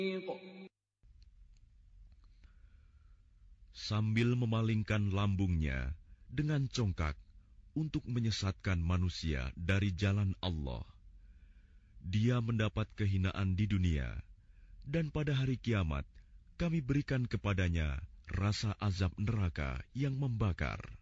Sambil memalingkan lambungnya dengan congkak untuk menyesatkan manusia dari jalan Allah. Dia mendapat kehinaan di dunia, dan pada hari kiamat kami berikan kepadanya rasa azab neraka yang membakar.